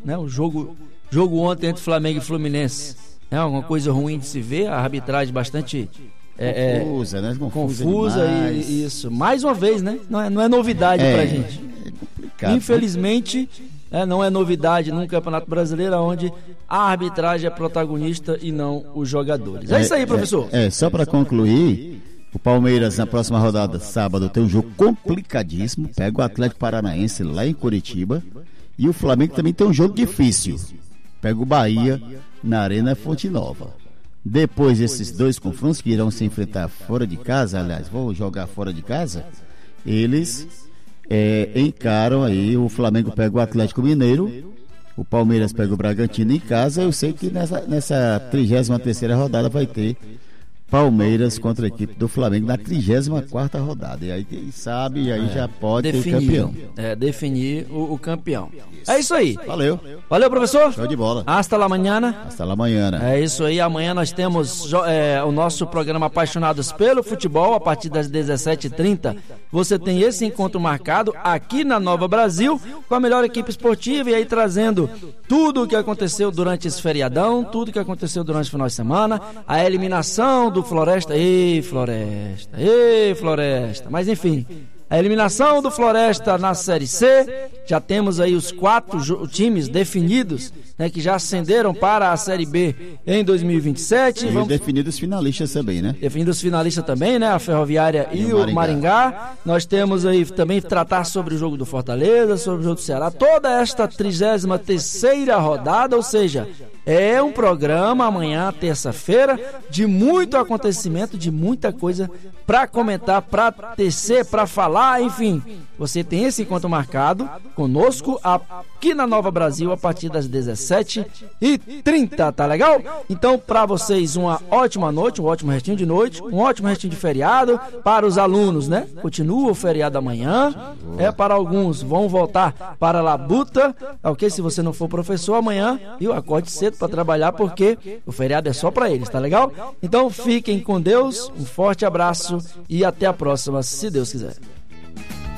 né? O jogo ontem entre Flamengo e Fluminense, né? Alguma coisa ruim de se ver, a arbitragem bastante confusa, né? Confusa e isso. Mais uma vez, né? Não é novidade pra gente. É complicado. Infelizmente, não é novidade num Campeonato Brasileiro onde a arbitragem é protagonista e não os jogadores. É isso aí, professor. Só para concluir, o Palmeiras na próxima rodada, sábado, tem um jogo complicadíssimo, pega o Atlético Paranaense lá em Curitiba, e o Flamengo também tem um jogo difícil, pega o Bahia na Arena Fonte Nova. Depois desses dois confrontos que irão se enfrentar fora de casa, aliás, vão jogar fora de casa, eles encaram aí, o Flamengo pega o Atlético Mineiro, o Palmeiras pega o Bragantino em casa. Eu sei que nessa 33ª rodada vai ter Palmeiras contra a equipe do Flamengo na 34ª rodada. E aí quem sabe, aí já pode ter campeão. Definir o campeão. É isso aí. Valeu, professor. Show de bola. Hasta la manhã. É isso aí. Amanhã nós temos o nosso programa Apaixonados pelo Futebol, a partir das 17h30. Você tem esse encontro marcado aqui na Nova Brasil, com a melhor equipe esportiva, e aí trazendo tudo o que aconteceu durante esse feriadão, tudo o que aconteceu durante o final de semana, a eliminação do Floresta. Mas enfim, a eliminação do Floresta na Série C. Já temos aí os 4 times definidos, né, que já ascenderam para a Série B em 2027. E definidos finalistas também, né? Definidos finalistas também, né? A Ferroviária e o Maringá. Nós temos aí também tratar sobre o jogo do Fortaleza, sobre o jogo do Ceará. Toda esta 33ª rodada, ou seja, é um programa amanhã, terça-feira, de muito acontecimento, de muita coisa para comentar, para tecer, para falar, enfim. Você tem esse encontro marcado conosco aqui na Nova Brasil a partir das 17h30, tá legal? Então, para vocês, uma ótima noite, um ótimo restinho de noite, um ótimo restinho de feriado. Para os alunos, né? Continua o feriado amanhã. Para alguns vão voltar para a labuta, ok? Se você não for professor amanhã, acorde cedo para trabalhar, porque o feriado é só para eles, tá legal? Então, fiquem com Deus, um forte abraço e até a próxima, se Deus quiser.